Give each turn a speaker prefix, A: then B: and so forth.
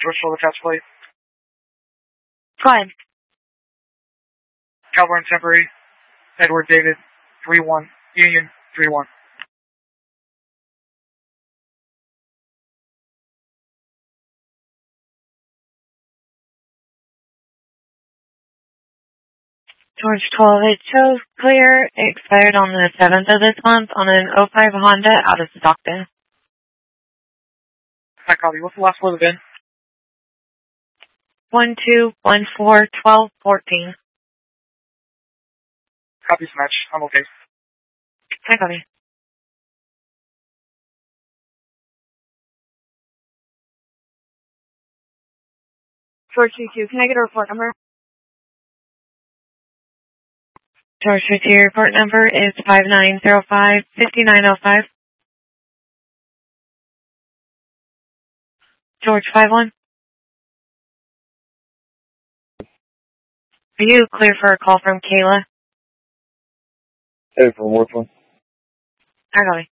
A: George Shoulder Catch Plate.
B: Go ahead.
A: California Temporary, Edward David, 3-1, Union, 3-1.
B: George 12, it shows clear. It expired on the 7th of this month on an 05 Honda out of Stockton.
A: I copy. What's the last word of the VIN?
B: 12141214.
A: Copy match. I'm okay.
B: I copy.
C: George 22, can I get a report number?
B: George 22, report number is 5905-5905. George 51. Are you clear for a call from Kayla?
D: Hey, from which one?
B: I copy.